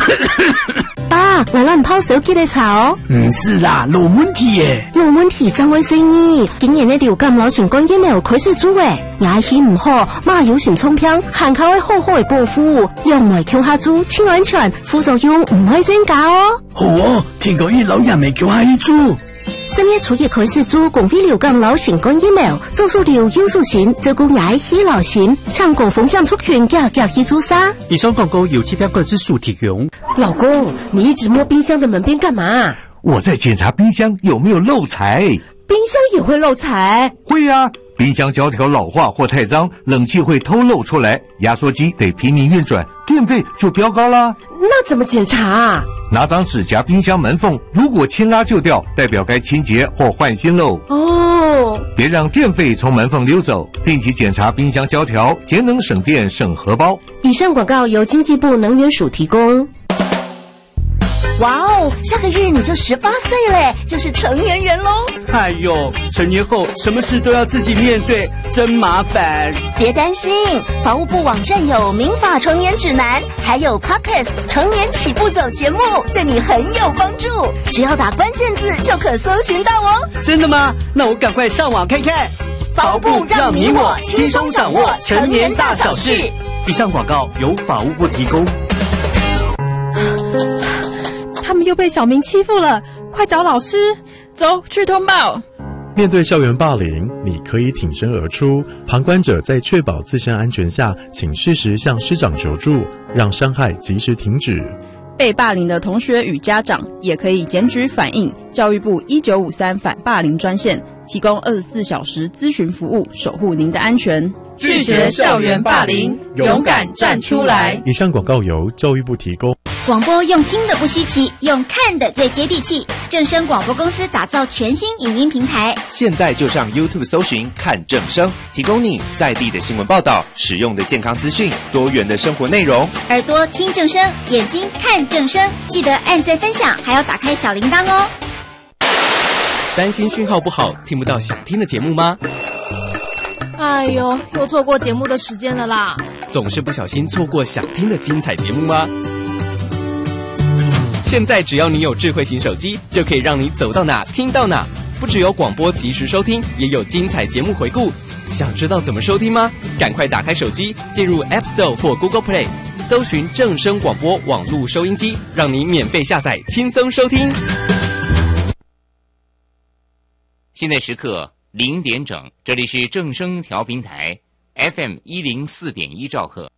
爸，来咱泡手机的茶哦。 唔是啦，老问题耶。 老问题怎回事呢？今年的流感流行感染了开始做诶，牙齿唔好，马有心冲偏，含口会好好的保护，用嚟强下做，清安全，副作用唔会增加哦。 好哦，听过伊老人未叫下一做。 3月初一开始做公费流感流行感疫苗，做数流优素型，照顾牙齿流行，抢高风险族群嘅牙齿注射。 以上广告由期标个指数提供。 老公，你一直摸冰箱的门边干嘛？ 我在检查冰箱有没有漏财。 冰箱也会漏财？ 会啊，冰箱胶条老化或太脏，冷气会偷漏出来，压缩机得拼命运转，电费就飙高啦。 那怎么检查啊？ 拿张纸夹冰箱门缝，如果牵拉就掉，代表该清洁或换新喽。 哦， 别让电费从门缝溜走，定期检查冰箱胶条，节能省电省荷包。 以上广告由经济部能源署提供。 哇哦，下个月你就18岁嘞，就是成年人喽。 哎呦，成年后什么事都要自己面对，真麻烦。 别担心，法务部网站有民法成年指南，还有 Podcast 成年起步走节目，对你很有帮助。只要打关键字就可搜寻到哦。 真的吗？那我赶快上网看看。 法务部让你我轻松掌握成年大小事。 以上广告由法务部提供。 他们又被小明欺负了，快找老师！ 走去通报。 面对校园霸凌，你可以挺身而出。旁观者在确保自身安全下，请适时向师长求助，让伤害及时停止。 被霸凌的同学与家长也可以检举反映教育部1953反霸凌专线，提供24小时咨询服务，守护您的安全。 拒绝校园霸凌，勇敢站出来。 以上广告由教育部提供。 广播用听的不稀奇，用看的最接地气。正声广播公司打造全新影音平台， 现在就上 YouTube 搜寻看正声，提供你在地的新闻报道、实用的健康资讯、多元的生活内容。 耳朵听正声，眼睛看正声，记得按赞分享，还要打开小铃铛哦。 担心讯号不好，听不到想听的节目吗？ 哎呦，又错过节目的时间了啦！ 总是不小心错过想听的精彩节目吗？现在只要你有智慧型手机，就可以让你走到哪听到哪。不只有广播及时收听，也有精彩节目回顾。想知道怎么收听吗？赶快打开手机，进入 App Store 或 Google Play， 搜寻正声广播网络收音机，让你免费下载，轻松收听。 现在时刻0点整，这里是正声调频台 FM104.1兆赫。